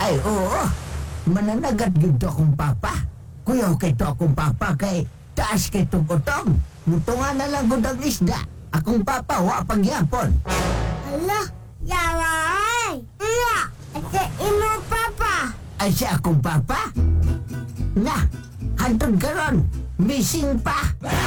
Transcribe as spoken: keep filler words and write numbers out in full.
Ay, oo. Mananagat yun to akong papa. Kuya, kay to akong papa kay taas kay tugotong. Mutunga na lang gud ang isda. Akong papa, wa pagyapon. Ala, yaray! Iya! Ate imo papa! Ay siya akong papa? Na, hantod karon, missing pa.